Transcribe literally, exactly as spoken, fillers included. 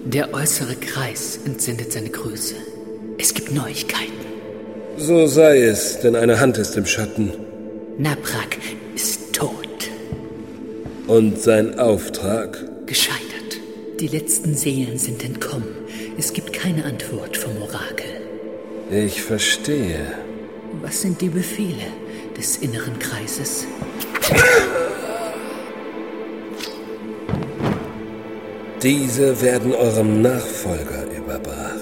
Der äußere Kreis entsendet seine Grüße. Es gibt Neuigkeiten. So sei es, denn eine Hand ist im Schatten. Naprak ist tot. Und sein Auftrag? Gescheitert. Die letzten Seelen sind entkommen. Es gibt keine Antwort vom Orakel. Ich verstehe. Was sind die Befehle des inneren Kreises? Diese werden eurem Nachfolger überbracht.